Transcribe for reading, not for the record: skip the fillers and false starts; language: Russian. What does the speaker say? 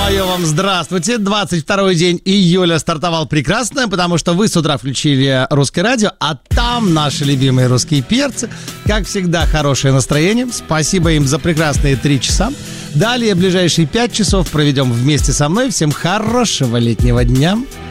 Желаю вам здравствуйте. 22-й день июля стартовал прекрасно, потому что вы с утра включили русское радио, а там наши любимые русские перцы. Как всегда, хорошее настроение. Спасибо им за прекрасные 3 часа. Далее ближайшие 5 часов проведем вместе со мной. Всем хорошего летнего дня.